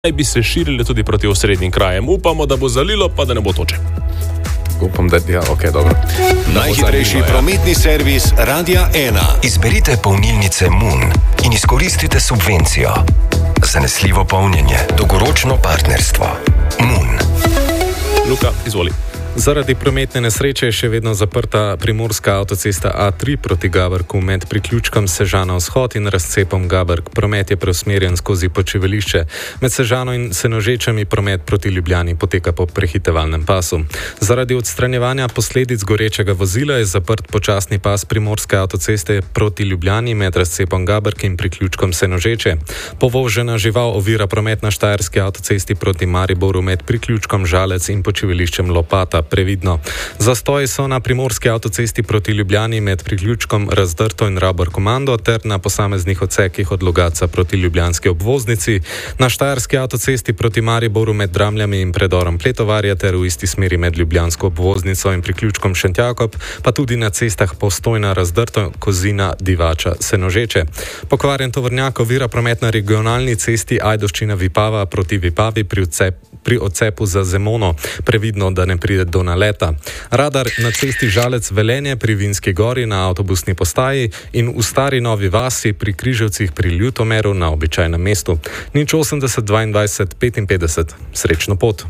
naj bi se širile tudi proti osrednjim krajem. Upamo, da bo zalilo, pa da ne bo toče. Upam, da je ok, dobro. Najhitrejši prometni servis Radia 1. Izberite polnilnice Moon in izkoristite subvencijo. Zanesljivo polnjenje, dolgoročno partnerstvo. Moon. Luka, izvoli. Zaradi prometne nesreče je še vedno zaprta primorska avtocesta A3 proti Gaberku med priključkom Sežana vzhod in razcepom Gaberk. Promet je preusmerjen skozi počivališče. Med Sežano in Senožečami promet proti Ljubljani poteka po prehitevalnem pasu. Zaradi odstranjevanja posledic gorečega vozila je zaprt počasni pas primorske avtoceste proti Ljubljani med razcepom Gaberk in priključkom Senožeče. Povožena žival ovira promet na štajerski avtocesti proti Mariboru med priključkom Žalec in počivališčem Lopata. Previdno. Zastoji so na primorski avtocesti proti Ljubljani med priključkom Razdrto in Rabor Komando ter na posameznih odsekih od Logatca proti ljubljanski obvoznici, na štajerski avtocesti proti Mariboru med Dramljami in predorom Pletovarja ter v isti smeri med ljubljansko obvoznico in priključkom Šentjakob, pa tudi na cestah Postojna, Razdrto, Kozina, Divača, Senožeče. Pokvarjen tovornjak ovira promet na regionalni cesti Ajdovščina-Vipava proti Vipavi pri odcepu za Zemono. Previdno, da ne pride do naleta. Radar na cesti Žalec-Velenje pri Vinski gori na avtobusni postaji in v Stari Novi vasi pri Križevcih pri Ljutomeru na običajnem mestu. 080 22 55. Srečno pot.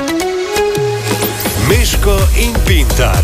Meško in Pintar.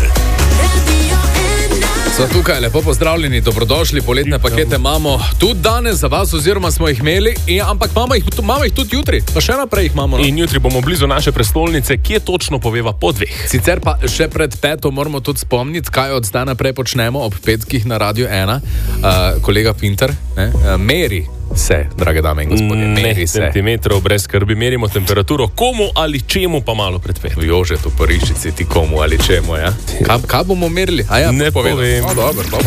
So tukaj, lepo pozdravljeni, dobrodošli, poletne pakete imamo tudi danes za vas, oziroma smo jih imeli, ampak imamo jih tudi jutri, pa še naprej jih imamo. No? In jutri bomo blizu naše prestolnice, kje točno poveva po 2. Sicer pa še pred 5 moramo tudi spomniti, kaj od zdaj naprej počnemo ob petkih na Radiu 1. Kolega Pintar, meri se, drage dame in gospodje, meri se. Centimetrov brez skrbi, merimo temperaturo, komu ali čemu pa malo pred 5. Jože, to poriščici, ti komu ali čemu, ja? Kaj bomo merili? Ne povem. Dobro.